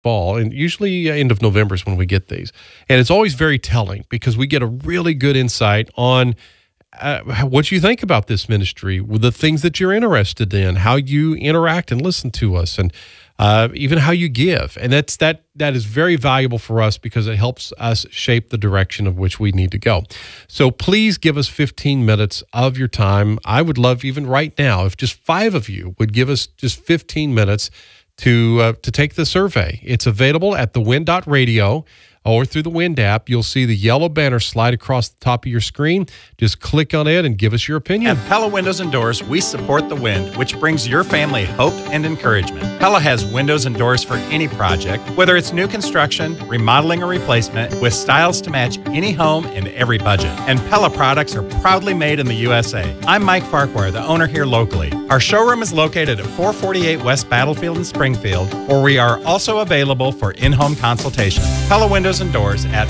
fall, and usually end of November is when we get these. And it's always very telling because we get a really good insight on what you think about this ministry, with the things that you're interested in, how you interact and listen to us, and even how you give. And that is very valuable for us because it helps us shape the direction of which we need to go. So please give us 15 minutes of your time. I would love, even right now, if just 5 of you would give us just 15 minutes to take the survey. It's available at thewind.radio or through the Wind app. You'll see the yellow banner slide across the top of your screen. Just click on it and give us your opinion. At Pella Windows and Doors, we support the Wind, which brings your family hope and encouragement. Pella has windows and doors for any project, whether it's new construction, remodeling, or replacement, with styles to match any home and every budget. And Pella products are proudly made in the USA. I'm Mike Farquhar, the owner here locally. Our showroom is located at 448 West Battlefield in Springfield, where we are also available for in-home consultation. Pella Windows and Doors at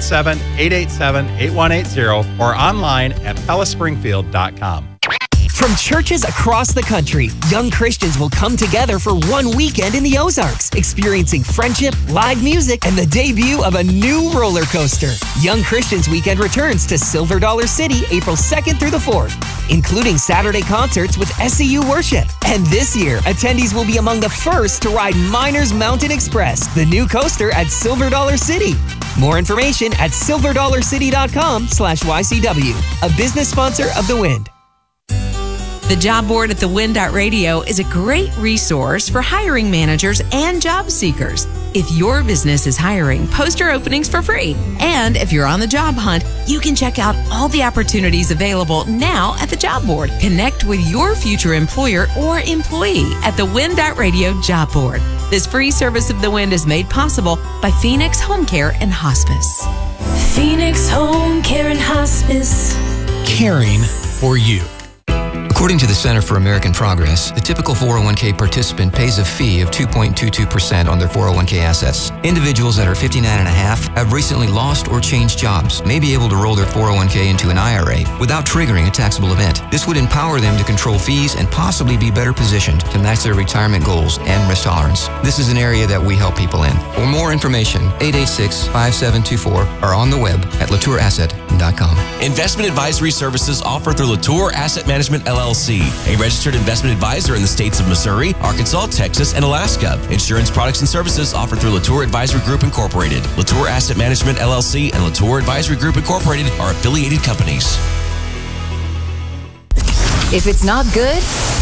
417-887-8180 or online at pellaspringfield.com. From churches across the country, young Christians will come together for one weekend in the Ozarks, experiencing friendship, live music, and the debut of a new roller coaster. Young Christians Weekend returns to Silver Dollar City April 2nd through the 4th, including Saturday concerts with SCU Worship. And this year, attendees will be among the first to ride Miners Mountain Express, the new coaster at Silver Dollar City. More information at silverdollarcity.com/YCW, a business sponsor of The Wind. The job board at thewind.radio is a great resource for hiring managers and job seekers. If your business is hiring, post your openings for free. And if you're on the job hunt, you can check out all the opportunities available now at the job board. Connect with your future employer or employee at thewind.radio job board. This free service of The Wind is made possible by Phoenix Home Care and Hospice. Phoenix Home Care and Hospice. Caring for you. According to the Center for American Progress, the typical 401k participant pays a fee of 2.22% on their 401k assets. Individuals that are 59 and a half, have recently lost or changed jobs, may be able to roll their 401k into an IRA without triggering a taxable event. This would empower them to control fees and possibly be better positioned to match their retirement goals and risk tolerance. This is an area that we help people in. For more information, 886-5724 or on the web at latourasset.com. Investment advisory services offered through Latour Asset Management LLC, a registered investment advisor in the states of Missouri, Arkansas, Texas, and Alaska. Insurance products and services offered through Latour Advisory Group Incorporated. Latour Asset Management LLC and Latour Advisory Group Incorporated are affiliated companies. If it's not good,